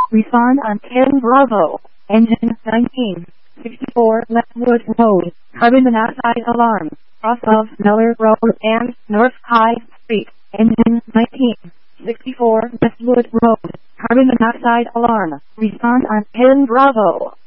Respond on 10 Bravo. Engine 19. 64 Leftwood Road. Carbon monoxide alarm. Cross of Miller Road and North High Street. Engine 19. 64 Westwood Road. Carbon monoxide alarm. Respond on 10 Bravo.